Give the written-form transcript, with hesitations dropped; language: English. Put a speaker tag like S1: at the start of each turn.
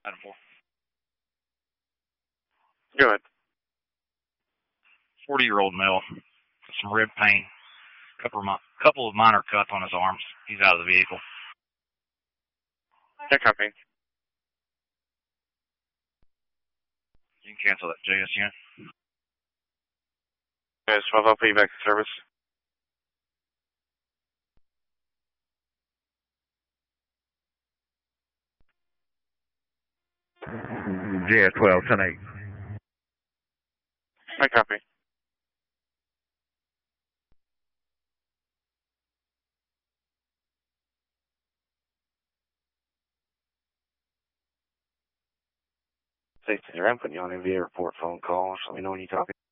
S1: Item 4.
S2: Go ahead.
S1: 40-year-old male with some rib pain. Couple of minor cuts on his arms. He's out of the vehicle.
S2: Yeah, copy.
S1: You can cancel that JS unit.
S2: Yes, 12, I'll put you back to service.
S3: JS 12, 10-8.
S2: I copy. Safety, I'm putting you on a VA report phone call. So let me know when you copy.